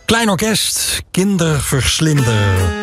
Klein orkest, kinderverslinder.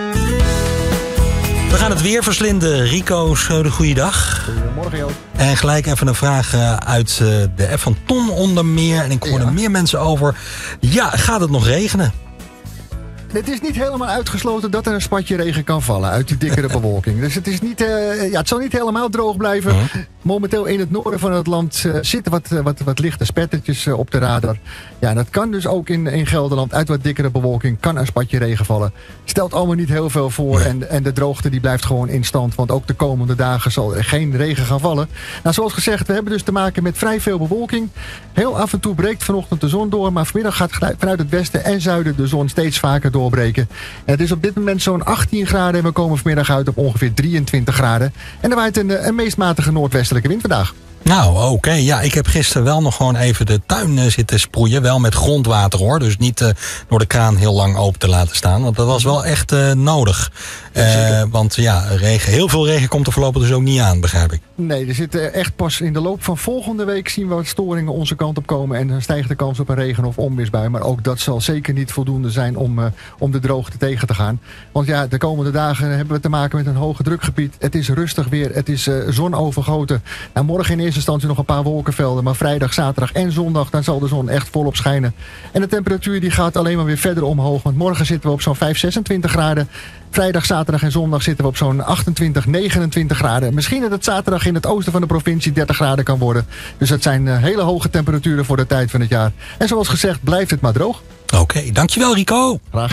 We gaan het weer verslinden. Rico Schreuder, goeiedag. Goedemorgen, Joop. En gelijk even een vraag uit de app van Ton onder meer. En ik hoorde meer mensen over. Ja, gaat het nog regenen? Het is niet helemaal uitgesloten dat er een spatje regen kan vallen uit die dikkere bewolking. Dus het is niet, het zal niet helemaal droog blijven. Momenteel in het noorden van het land zitten wat lichte spettertjes op de radar. Ja, en dat kan dus ook in Gelderland uit wat dikkere bewolking kan een spatje regen vallen. Stelt allemaal niet heel veel voor en de droogte die blijft gewoon in stand. Want ook de komende dagen zal er geen regen gaan vallen. Nou, zoals gezegd, we hebben dus te maken met vrij veel bewolking. Heel af en toe breekt vanochtend de zon door, maar vanmiddag gaat vanuit het westen en zuiden de zon steeds vaker doorbreken. En het is op dit moment zo'n 18 graden en we komen vanmiddag uit op ongeveer 23 graden. En er waait een meest matige noordwestelijke wind vandaag. Nou, oké. Ja, ik heb gisteren wel nog gewoon even de tuin zitten sproeien. Wel met grondwater hoor. Dus niet door de kraan heel lang open te laten staan. Want dat was wel echt nodig. Want ja, heel veel regen komt er voorlopig dus ook niet aan, begrijp ik. Nee, er zit echt pas in de loop van volgende week zien we wat storingen onze kant op komen. En dan stijgt de kans op een regen- of onweersbui. Maar ook dat zal zeker niet voldoende zijn om de droogte tegen te gaan. Want ja, de komende dagen hebben we te maken met een hoge drukgebied. Het is rustig weer. Het is zonovergoten. Nou, morgen in eerste instantie nog een paar wolkenvelden. Maar vrijdag, zaterdag en zondag dan zal de zon echt volop schijnen. En de temperatuur die gaat alleen maar weer verder omhoog. Want morgen zitten we op zo'n 26 graden. Vrijdag, zaterdag en zondag zitten we op zo'n 28, 29 graden. Misschien dat het zaterdag in het oosten van de provincie 30 graden kan worden. Dus dat zijn hele hoge temperaturen voor de tijd van het jaar. En zoals gezegd, blijft het maar droog. Oké, dankjewel Rico. Graag gedaan.